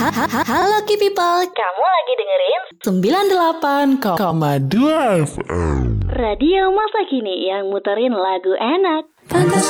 Halo Ki People, Kamu lagi dengerin 98,2 FM. Radio Masa Kini yang muterin lagu enak. Pantas